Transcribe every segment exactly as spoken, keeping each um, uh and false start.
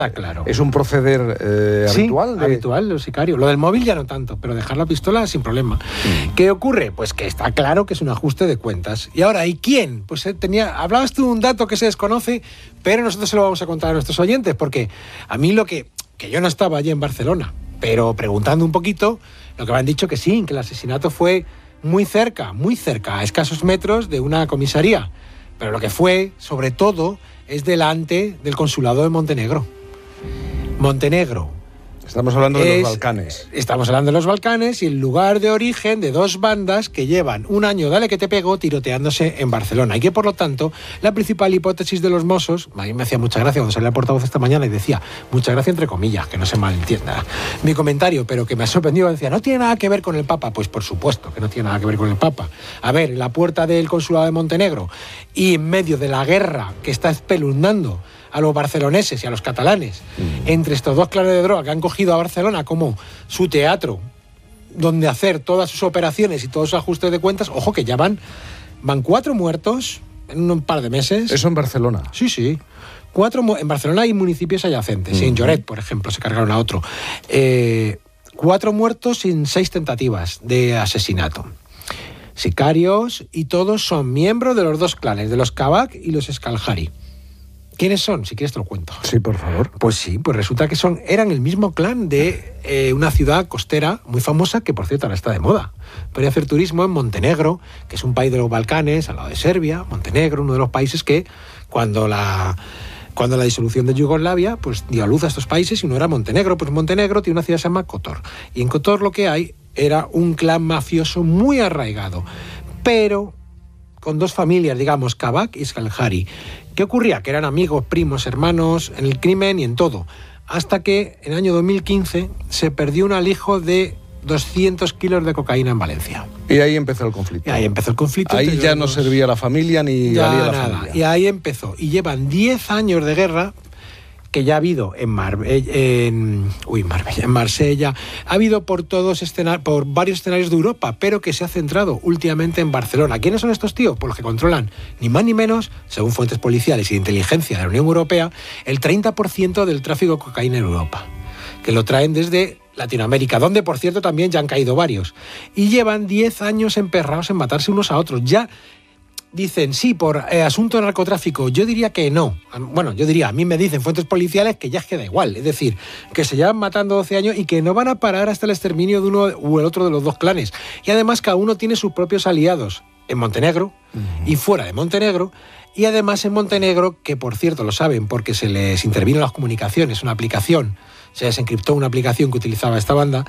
Está claro. ¿Es un proceder eh, sí, habitual? De... habitual, los sicarios. Lo del móvil ya no tanto, pero dejar la pistola sin problema. Mm. ¿Qué ocurre? Pues que está claro que es un ajuste de cuentas. Y ahora, ¿y quién? Pues eh, tenía, hablabas tú de un dato que se desconoce, pero nosotros se lo vamos a contar a nuestros oyentes, porque a mí lo que... que yo no estaba allí en Barcelona, pero preguntando un poquito, lo que me han dicho que sí, que el asesinato fue muy cerca, muy cerca, a escasos metros de una comisaría. Pero lo que fue, sobre todo, es delante del consulado de Montenegro. Montenegro. Estamos hablando de es, los Balcanes. Estamos hablando de los Balcanes y el lugar de origen de dos bandas que llevan un año, dale que te pego, tiroteándose en Barcelona. Y que, por lo tanto, la principal hipótesis de los Mossos, a mí me hacía mucha gracia cuando salía el portavoz esta mañana y decía, mucha gracia entre comillas, que no se malentienda mi comentario, pero que me ha sorprendido, decía, no tiene nada que ver con el Papa. Pues por supuesto que no tiene nada que ver con el Papa. A ver, en la puerta del consulado de Montenegro y en medio de la guerra que está espeluznando a los barceloneses y a los catalanes, mm. entre estos dos clanes de droga que han cogido a Barcelona como su teatro, donde hacer todas sus operaciones y todos sus ajustes de cuentas, ojo que ya van, van cuatro muertos en un par de meses. ¿Eso en Barcelona? Sí, sí. Cuatro, en Barcelona hay municipios adyacentes, mm. en Lloret, por ejemplo, se cargaron a otro. Eh, cuatro muertos en seis tentativas de asesinato. Sicarios, y todos son miembros de los dos clanes, de los Kavak y los Escaljari. ¿Quiénes son? Si quieres te lo cuento. Sí, por favor. Pues sí, pues resulta que son eran el mismo clan de eh, una ciudad costera muy famosa que, por cierto, ahora está de moda. Podría hacer turismo en Montenegro, que es un país de los Balcanes, al lado de Serbia. Montenegro, uno de los países que, cuando la, cuando la disolución de Yugoslavia, pues dio a luz a estos países y uno era Montenegro. Pues Montenegro tiene una ciudad que se llama Kotor. Y en Kotor lo que hay era un clan mafioso muy arraigado, pero con dos familias, digamos, Kavak y Escaljari. ¿Qué ocurría? Que eran amigos, primos, hermanos, en el crimen y en todo. Hasta que en el año dos mil quince se perdió un alijo de doscientos kilos de cocaína en Valencia. Y ahí empezó el conflicto. Y ahí empezó el conflicto. Ahí ya no servía la familia ni ya valía la nada. familia. Y ahí empezó. Y llevan diez años de guerra que ya ha habido en, Mar en, uy, Marbella, en Marsella, ha habido por, todos escenar por varios escenarios de Europa, pero que se ha centrado últimamente en Barcelona. ¿Quiénes son estos tíos? Pues los que controlan, ni más ni menos, según fuentes policiales y de inteligencia de la Unión Europea, el treinta por ciento del tráfico de cocaína en Europa, que lo traen desde Latinoamérica, donde, por cierto, también ya han caído varios. Y llevan diez años emperrados en matarse unos a otros. Ya dicen, sí, por eh, asunto de narcotráfico. Yo diría que no. Bueno, yo diría, a mí me dicen fuentes policiales que ya es que da igual. Es decir, que se llevan matando doce años y que no van a parar hasta el exterminio de uno u el otro de los dos clanes. Y además cada uno tiene sus propios aliados en Montenegro uh-huh. y fuera de Montenegro. Y además en Montenegro, que por cierto lo saben porque se les intervino las comunicaciones, una aplicación, se desencriptó una aplicación que utilizaba esta banda,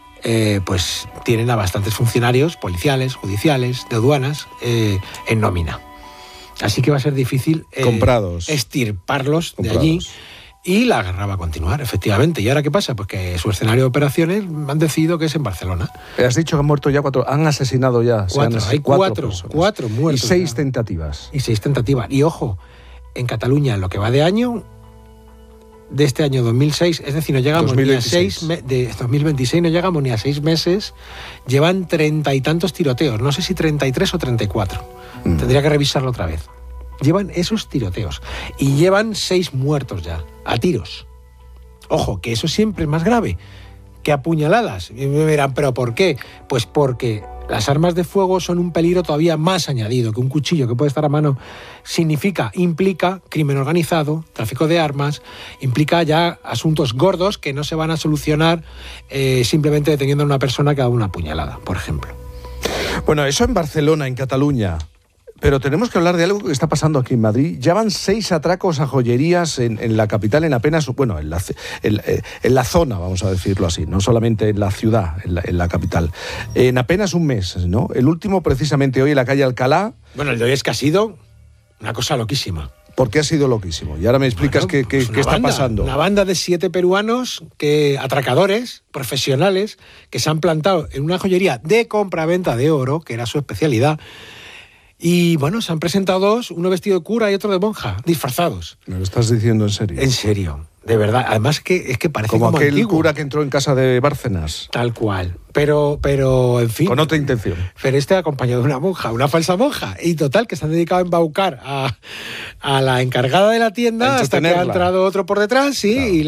Eh, pues tienen a bastantes funcionarios policiales, judiciales, de aduanas, eh, en nómina. Así que va a ser difícil eh, comprados, extirparlos comprados. de allí. Y la guerra va a continuar, efectivamente. ¿Y ahora qué pasa? Pues que su escenario de operaciones han decidido que es en Barcelona. Has dicho que han muerto ya cuatro, han asesinado ya. Cuatro, han hay cuatro, cuatro, cuatro muertos. Y seis ya. tentativas. Y seis tentativas. Y ojo, en Cataluña, en lo que va de año, de este año dos mil seis, es decir, no llegamos ni a seis, de dos mil veintiséis no llegamos ni a seis meses, llevan treinta y tantos tiroteos, no sé si treinta y tres o treinta y cuatro, mm. tendría que revisarlo otra vez. Llevan esos tiroteos y llevan seis muertos ya, a tiros. Ojo, que eso siempre es más grave que apuñaladas. Y me dirán, ¿pero por qué? Pues porque las armas de fuego son un peligro todavía más añadido que un cuchillo que puede estar a mano. Significa, implica crimen organizado, tráfico de armas, implica ya asuntos gordos que no se van a solucionar eh, simplemente deteniendo a una persona que ha dado una puñalada, por ejemplo. Bueno, eso en Barcelona, en Cataluña. Pero tenemos que hablar de algo que está pasando aquí en Madrid. Ya van seis atracos a joyerías en, en la capital en apenas, bueno, en la, en, en la zona, vamos a decirlo así, no solamente en la ciudad, en la, en la capital. En apenas un mes, ¿no? El último, precisamente hoy, en la calle Alcalá. Bueno, el de hoy es que ha sido una cosa loquísima. ¿Por qué ha sido loquísimo? Y ahora me explicas bueno, qué, qué, pues qué está banda, pasando. Una banda de siete peruanos, que atracadores, profesionales, que se han plantado en una joyería de compraventa de oro, que era su especialidad. Y bueno, se han presentado dos, uno vestido de cura y otro de monja, disfrazados. ¿Me lo estás diciendo en serio? En serio. De verdad, además que es que parece como, como aquel antiguo. cura que entró en casa de Bárcenas. Tal cual. Pero, pero, en fin. Con otra intención. Pero este acompañado de una monja, una falsa monja. Y total, que se han dedicado a embaucar a, a la encargada de la tienda hasta que ha entrado otro por detrás, sí, claro. y